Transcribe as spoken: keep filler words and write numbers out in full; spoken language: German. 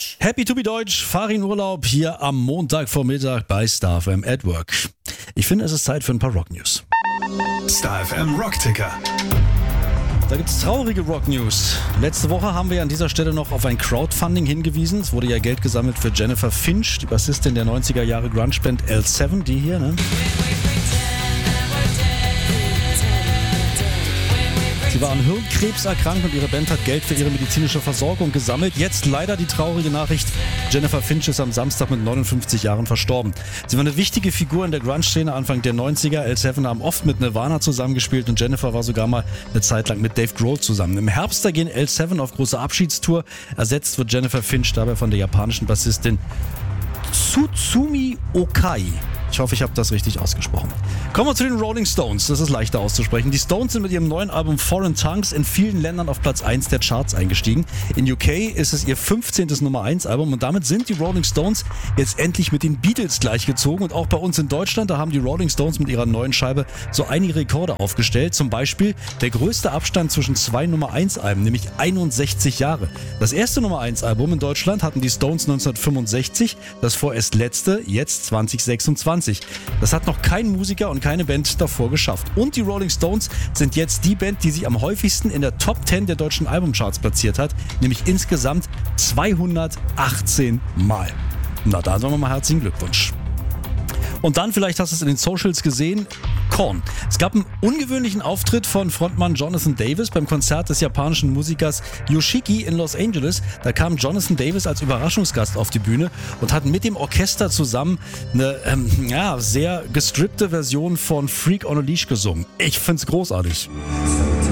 Deutsch. Happy to be Deutsch, Farin Urlaub hier am Montagvormittag bei Star F M at Work. Ich finde, es ist Zeit für ein paar Rock-News. Star F M Rock-Ticker. Da gibt es traurige Rock-News. Letzte Woche haben wir an dieser Stelle noch auf ein Crowdfunding hingewiesen. Es wurde ja Geld gesammelt für Jennifer Finch, die Bassistin der neunziger Jahre Grunge-Band L sieben, die hier, ne? Sie war an Hirnkrebs erkrankt und ihre Band hat Geld für ihre medizinische Versorgung gesammelt. Jetzt leider die traurige Nachricht: Jennifer Finch ist am Samstag mit neunundfünfzig Jahren verstorben. Sie war eine wichtige Figur in der Grunge-Szene Anfang der neunziger. L sieben haben oft mit Nirvana zusammengespielt und Jennifer war sogar mal eine Zeit lang mit Dave Grohl zusammen. Im Herbst da gehen L sieben auf große Abschiedstour. Ersetzt wird Jennifer Finch dabei von der japanischen Bassistin Tsutsumi Okai. Ich hoffe, ich habe das richtig ausgesprochen. Kommen wir zu den Rolling Stones. Das ist leichter auszusprechen. Die Stones sind mit ihrem neuen Album Foreign Tongues in vielen Ländern auf Platz eins der Charts eingestiegen. In U K ist es ihr fünfzehntes Nummer eins Album und damit sind die Rolling Stones jetzt endlich mit den Beatles gleichgezogen. Und auch bei uns in Deutschland, da haben die Rolling Stones mit ihrer neuen Scheibe so einige Rekorde aufgestellt. Zum Beispiel der größte Abstand zwischen zwei Nummer eins Alben, nämlich einundsechzig Jahre. Das erste Nummer eins Album in Deutschland hatten die Stones neunzehnhundertfünfundsechzig, das vorerst letzte jetzt zwanzig sechsundzwanzig. Das hat noch kein Musiker und keine Band davor geschafft. Und die Rolling Stones sind jetzt die Band, die sich am häufigsten in der Top zehn der deutschen Albumcharts platziert hat, nämlich insgesamt zweihundertachtzehn Mal. Na, da sagen wir mal herzlichen Glückwunsch. Und dann, vielleicht hast du es in den Socials gesehen, Korn. Es gab einen ungewöhnlichen Auftritt von Frontmann Jonathan Davis beim Konzert des japanischen Musikers Yoshiki in Los Angeles. Da kam Jonathan Davis als Überraschungsgast auf die Bühne und hat mit dem Orchester zusammen eine ähm, ja, sehr gestrippte Version von Freak on a Leash gesungen. Ich find's großartig.